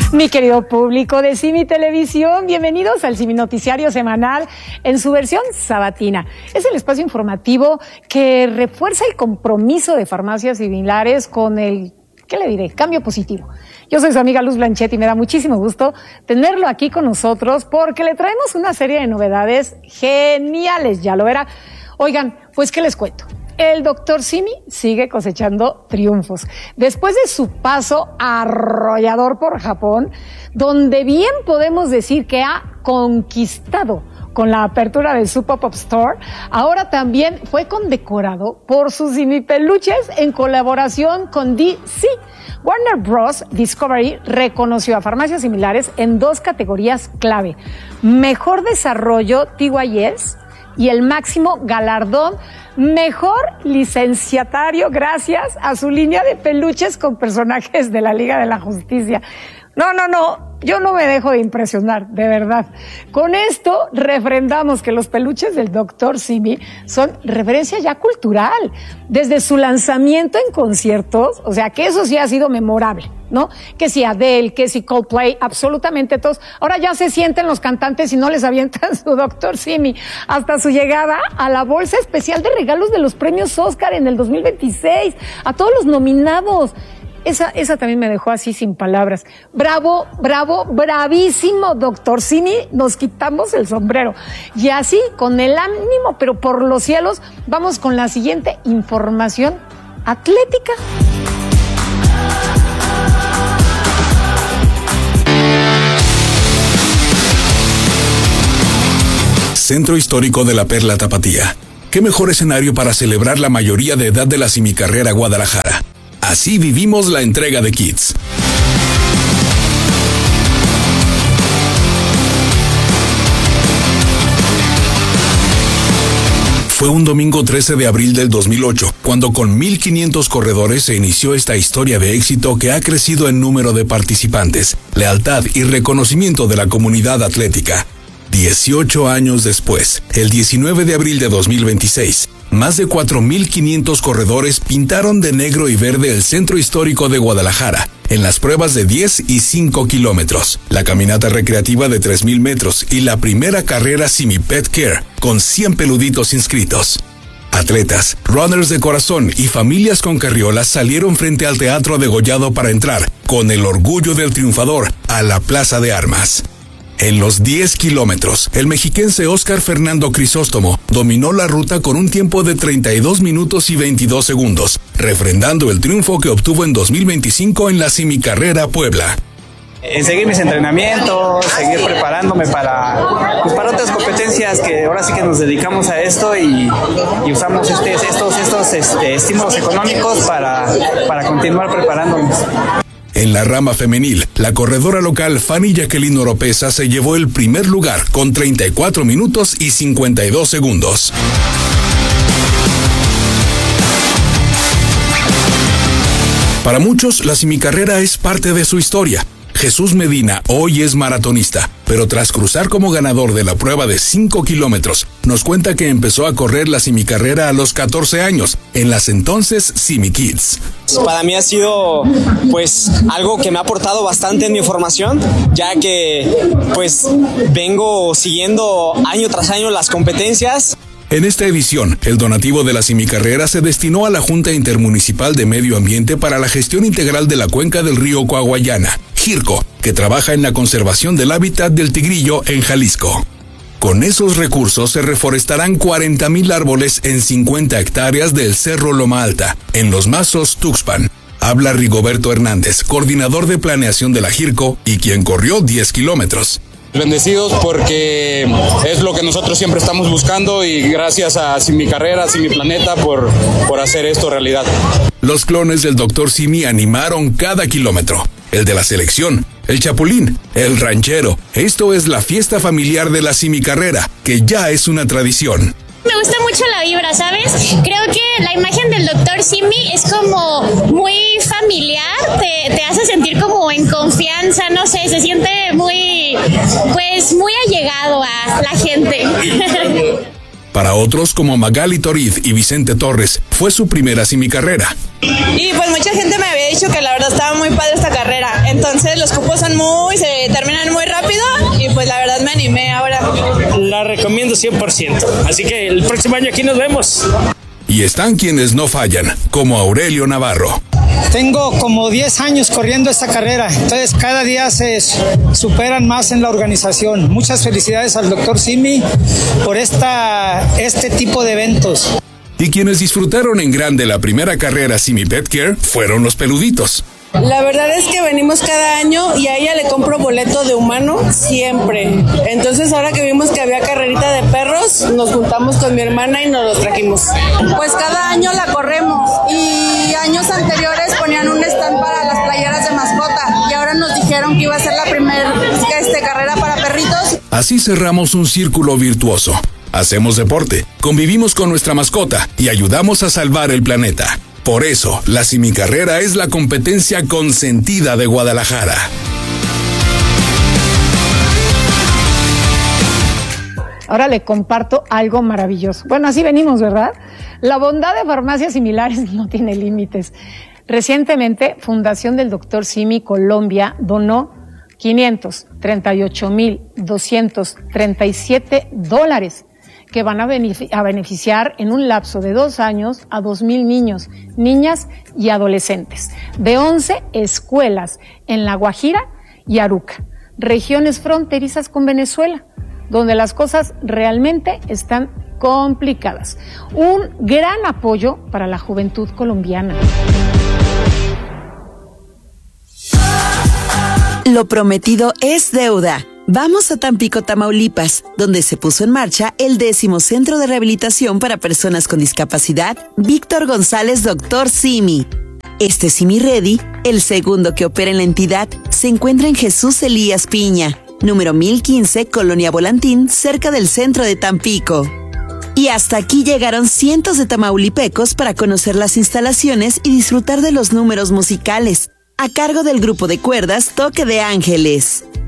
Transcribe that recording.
Mi querido público de Simi Televisión, bienvenidos al Simi Noticiario Semanal en su versión sabatina. Es el espacio informativo que refuerza el compromiso de farmacias similares con el, ¿qué le diré?, cambio positivo. Yo soy su amiga Luz Blanchet y me da muchísimo gusto tenerlo aquí con nosotros porque le traemos una serie de novedades geniales, ya lo verá. Oigan, pues ¿qué les cuento? El doctor Simi sigue cosechando triunfos. Después de su paso arrollador por Japón, donde bien podemos decir que ha conquistado con la apertura de su pop-up store, ahora también fue condecorado por sus Simi peluches en colaboración con DC. Warner Bros. Discovery reconoció a farmacias similares en dos categorías clave: mejor desarrollo TYS y el máximo galardón mejor licenciatario, gracias a su línea de peluches con personajes de la Liga de la Justicia. No, yo no me dejo de impresionar, de verdad. Con esto refrendamos que los peluches del Dr. Simi son referencia ya cultural. Desde su lanzamiento en conciertos, o sea que eso sí ha sido memorable, ¿no? Que si Adele, que si Coldplay, absolutamente todos. Ahora ya se sienten los cantantes y no les avientan su Dr. Simi. Hasta su llegada a la bolsa especial de regalos de los premios Oscar en el 2026. A todos los nominados. Esa también me dejó así sin palabras. Bravo, bravísimo, Dr. Simi, nos quitamos el sombrero. Y así, con el ánimo, pero por los cielos, vamos con la siguiente información atlética. Centro Histórico de la Perla Tapatía. ¿Qué mejor escenario para celebrar la mayoría de edad de la Simicarrera Guadalajara? Así vivimos la entrega de kits. Fue un domingo 13 de abril del 2008, cuando con 1,500 corredores se inició esta historia de éxito que ha crecido en número de participantes, lealtad y reconocimiento de la comunidad atlética. 18 años después, el 19 de abril de 2026, más de 4,500 corredores pintaron de negro y verde el Centro Histórico de Guadalajara, en las pruebas de 10 y 5 kilómetros, la caminata recreativa de 3,000 metros y la primera carrera Simi Pet Care, con 100 peluditos inscritos. Atletas, runners de corazón y familias con carriolas salieron frente al Teatro Degollado para entrar, con el orgullo del triunfador, a la Plaza de Armas. En los 10 kilómetros, el mexiquense Óscar Fernando Crisóstomo dominó la ruta con un tiempo de 32 minutos y 22 segundos, refrendando el triunfo que obtuvo en 2025 en la Simicarrera Puebla. En seguir mis entrenamientos, seguir preparándome para otras competencias, que ahora sí que nos dedicamos a esto y usamos estos estímulos económicos para continuar preparándonos. En la rama femenil, la corredora local Fanny Jacqueline Oropesa se llevó el primer lugar con 34 minutos y 52 segundos. Para muchos, la Simicarrera es parte de su historia. Jesús Medina hoy es maratonista, pero tras cruzar como ganador de la prueba de 5 kilómetros, nos cuenta que empezó a correr la Simicarrera a los 14 años, en las entonces Simi Kids. Para mí ha sido algo que me ha aportado bastante en mi formación, ya que vengo siguiendo año tras año las competencias. En esta edición, el donativo de la Simicarrera se destinó a la Junta Intermunicipal de Medio Ambiente para la gestión integral de la cuenca del río Coahuayana, JIRCO, que trabaja en la conservación del hábitat del tigrillo en Jalisco. Con esos recursos se reforestarán 40,000 árboles en 50 hectáreas del Cerro Loma Alta, en Los Mazos, Tuxpan. Habla Rigoberto Hernández, coordinador de planeación de la JIRCO y quien corrió 10 kilómetros. Bendecidos porque es lo que nosotros siempre estamos buscando y gracias a Simicarrera, Simi Planeta por hacer esto realidad. Los clones del Dr. Simi animaron cada kilómetro. El de la selección, el chapulín, el ranchero. Esto es la fiesta familiar de la Simicarrera, que ya es una tradición. Me gusta mucho la vibra, ¿sabes? Creo que la imagen del Dr. Simi es como muy familiar, te hace sentir como en confianza, no sé, se siente muy allegado a la gente. Para otros, como Magali Toriz y Vicente Torres, fue su primera Simicarrera. Y mucha gente me había dicho que la verdad estaba muy padre esta carrera, entonces los cupos son se terminan muy rápido y pues la verdad me animé ahora. La recomiendo 100%, así que el próximo año aquí nos vemos. Y están quienes no fallan, como Aurelio Navarro. Tengo como 10 años corriendo esta carrera, entonces cada día se superan más en la organización. Muchas felicidades al Dr. Simi por este tipo de eventos. Y quienes disfrutaron en grande la primera carrera Simi Pet Care fueron los peluditos. La verdad es que venimos cada año y a ella le compro boleto de humano siempre. Entonces ahora que vimos que había carrerita de perros, nos juntamos con mi hermana y nos los trajimos. Pues cada año la corremos y años anteriores ponían un stand para las playeras de mascota y ahora nos dijeron que iba a ser la primera carrera para perritos. Así cerramos un círculo virtuoso. Hacemos deporte, convivimos con nuestra mascota y ayudamos a salvar el planeta. Por eso, la Simicarrera es la competencia consentida de Guadalajara. Ahora le comparto algo maravilloso. Bueno, así venimos, ¿verdad? La bondad de farmacias similares no tiene límites. Recientemente, Fundación del Dr. Simi Colombia donó $538,237 que van a beneficiar en un lapso de 2 años a 2,000 niños, niñas y adolescentes de 11 escuelas en La Guajira y Aruca, regiones fronterizas con Venezuela, donde las cosas realmente están complicadas. Un gran apoyo para la juventud colombiana. Lo prometido es deuda. Vamos a Tampico, Tamaulipas, donde se puso en marcha el 10º Centro de Rehabilitación para Personas con Discapacidad, Víctor González Dr. Simi. Este Simi Ready, el segundo que opera en la entidad, se encuentra en Jesús Elías Piña, número 1015, Colonia Volantín, cerca del centro de Tampico. Y hasta aquí llegaron cientos de tamaulipecos para conocer las instalaciones y disfrutar de los números musicales, a cargo del grupo de cuerdas Toque de Ángeles.